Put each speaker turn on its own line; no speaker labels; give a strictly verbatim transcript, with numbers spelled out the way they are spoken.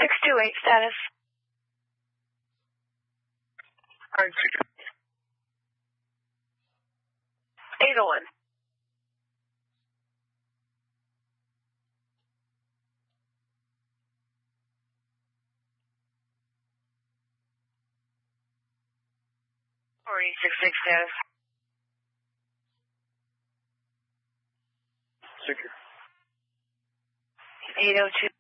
six two eight status. eight oh one. four eight six six status.
Secure.
eight oh two.